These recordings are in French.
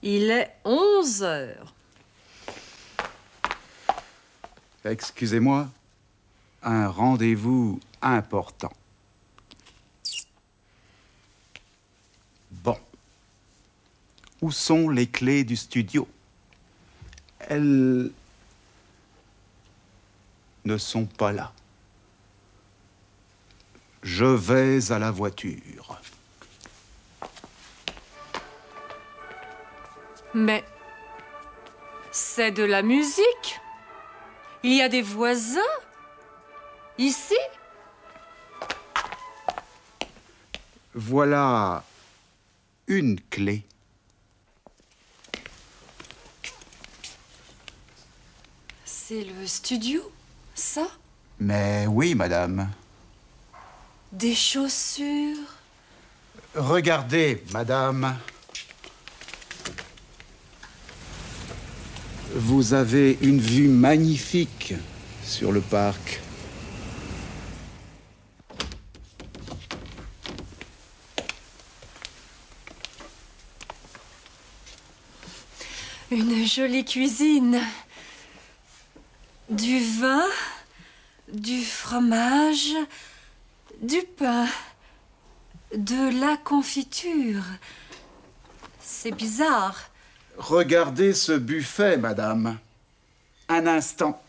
Il est 11 heures. Excusez-moi, un rendez-vous important. Bon. Où sont les clés du studio? Elles ne sont pas là. Je vais à la voiture. Mais c'est de la musique. Il y a des voisins ici. Voilà une clé. C'est le studio, ça? Mais oui, madame. Des chaussures. Regardez, madame. Vous avez une vue magnifique sur le parc. Une jolie cuisine. Du vin, du fromage, du pain, de la confiture. C'est bizarre. Regardez ce buffet, madame. Un instant.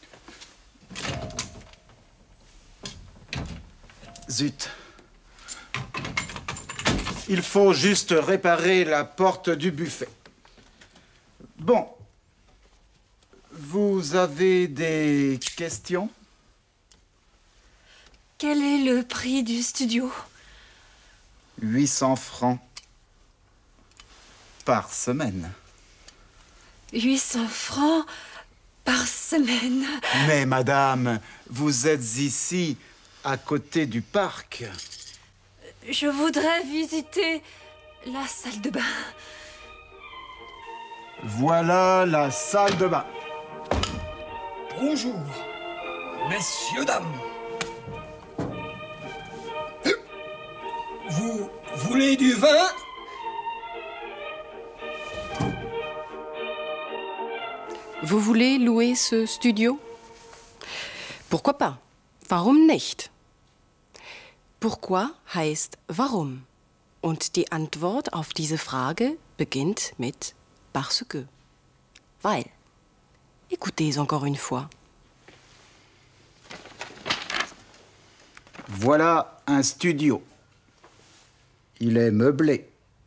Zut. Il faut juste réparer la porte du buffet. Bon. Vous avez des questions? Quel est le prix du studio? 800 francs. Par semaine. 800 francs par semaine. Mais madame, vous êtes ici, à côté du parc. Je voudrais visiter la salle de bain. Voilà la salle de bain. Bonjour, messieurs, dames. Vous voulez du vin? Vous voulez louer ce studio? Pourquoi pas? Warum nicht? Pourquoi heißt warum. Und die Antwort auf diese Frage beginnt mit parce que. Weil. Écoutez encore une fois. Voilà un studio. Il est meublé.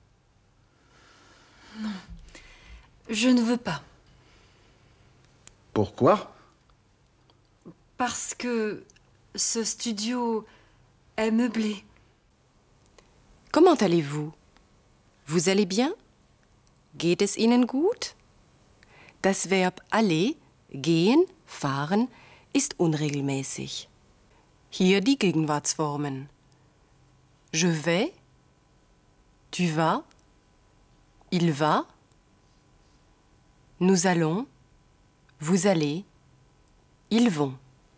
Non, je ne veux pas. Pourquoi? Parce que ce studio est meublé. Comment allez-vous? Vous allez bien? Geht es Ihnen gut? Das Verb aller, gehen, fahren, ist unregelmäßig. Hier die Gegenwartsformen. Je vais, tu vas, il va, nous allons, vous allez, ils vont.